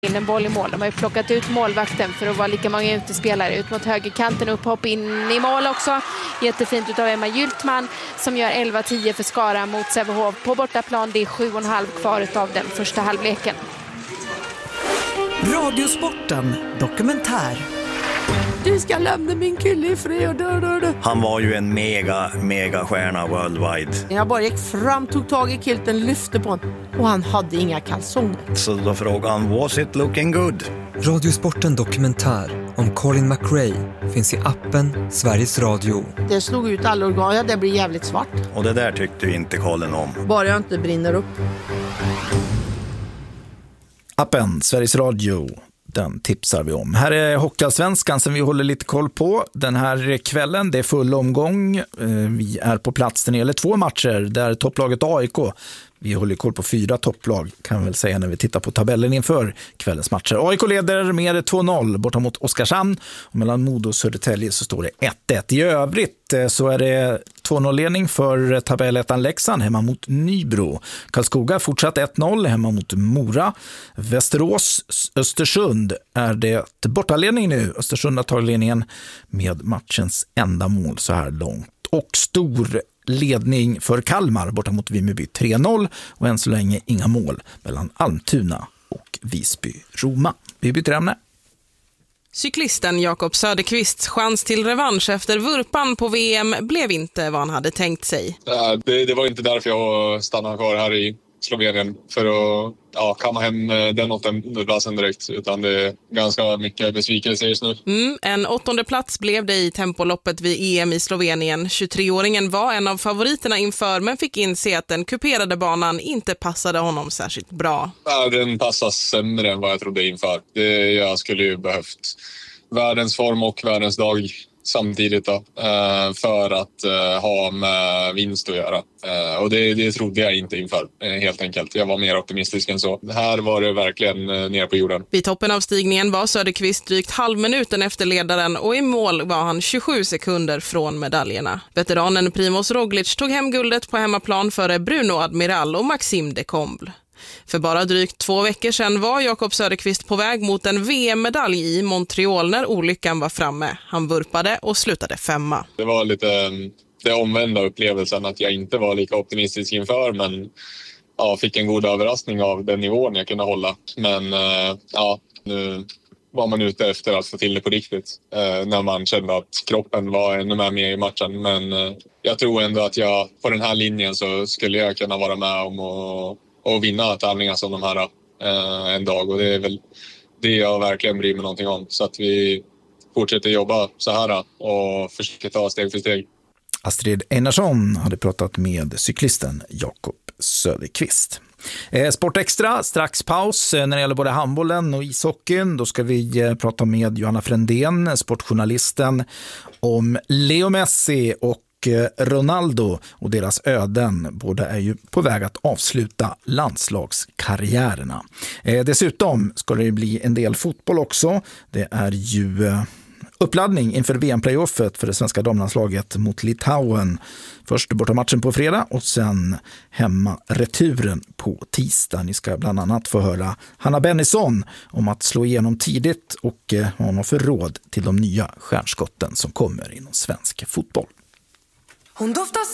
in en boll i mål. De har ju plockat ut målvakten för att vara lika många utespelare. Ut mot högerkanten, upphopp in i mål också. Jättefint utav Emma Gyltman som gör 11-10 för Skara mot Sävehof på bortaplan. Det är 7,5 kvar av den första halvleken. Radiosporten dokumentär. Du ska lämna min kille i fred. Han var ju en mega stjärna worldwide. Jag bara gick fram, tog tag i kilten, lyfte på honom. Och han hade inga kalsonger. Så då frågade han, was it looking good? Radiosporten dokumentär om Colin McRae finns i appen Sveriges Radio. Det slog ut alla organ, ja, det blir jävligt svart. Och det där tyckte ju inte Colin om. Bara jag inte brinner upp. Appen Sveriges Radio, den tipsar vi om. Här är Hockeyallsvenskan som vi håller lite koll på den här kvällen. Det är full omgång. Vi är på plats när det gäller 2 matcher där topplaget AIK, vi håller koll på 4 topplag kan jag väl säga när vi tittar på tabellen inför kvällens matcher. AIK leder med 2-0 borta mot Oskarshamn och mellan Modo och Södertälje så står det 1-1. I övrigt så är det 2-0-ledning för tabellettan Leksand hemma mot Nybro. Karlskoga fortsatt 1-0 hemma mot Mora. Västerås Östersund är det bortaledning nu. Östersund har tagit ledningen med matchens enda mål så här långt. Och stor ledning för Kalmar borta mot Vimmerby 3-0 och än så länge inga mål mellan Almtuna och Visby-Roma. Vi byter ämne. Cyklisten Jakob Söderqvists chans till revansch efter vurpan på VM blev inte vad han hade tänkt sig. Det var inte därför jag stannade kvar här i Slovenien för att kamma hem den 8:e platsen direkt, utan det är ganska mycket besvikelse just nu. En 8:e plats blev det i tempoloppet vid EM i Slovenien. 23-åringen var en av favoriterna inför men fick inse att den kuperade banan inte passade honom särskilt bra. Den passar sämre än vad jag trodde inför. Jag skulle ju behövt världens form och världens dag samtidigt då, för att ha med vinst att göra. Och det trodde jag inte inför, helt enkelt. Jag var mer optimistisk än så. Här var det verkligen ner på jorden. Vid toppen av stigningen var Söderqvist drygt halvminuten efter ledaren och i mål var han 27 sekunder från medaljerna. Veteranen Primoz Roglic tog hem guldet på hemmaplan före Bruno Admiral och Maxime de Comble. För bara drygt 2 veckor sedan var Jakob Söderqvist på väg mot en VM-medalj i Montreal när olyckan var framme. Han vurpade och slutade 5. Det var lite det omvända upplevelsen att jag inte var lika optimistisk inför, men fick en god överraskning av den nivån jag kunde hålla. Men nu var man ute efter att få till det på riktigt när man kände att kroppen var ännu med i matchen. Men jag tror ändå att jag på den här linjen så skulle jag kunna vara med om och vinna tävlingar som de här en dag. Och det är väl det jag verkligen bryr mig någonting om. Så att vi fortsätter jobba så här och försöker ta steg för steg. Astrid Einarsson hade pratat med cyklisten Jakob Söderqvist. Sport Extra, strax paus när det gäller både handbollen och ishockeyn. Då ska vi prata med Johanna Frändén, sportjournalisten, om Leo Messi och Ronaldo och deras öden. Båda är ju på väg att avsluta landslagskarriärerna. Dessutom ska det bli en del fotboll också. Det är ju uppladdning inför VM-playoffet för det svenska damlandslaget mot Litauen. Först borta matchen på fredag och sen hemma returen på tisdag. Ni ska bland annat få höra Hanna Bennison om att slå igenom tidigt och vad hon har för råd till de nya stjärnskotten som kommer inom svensk fotboll. Hon doftar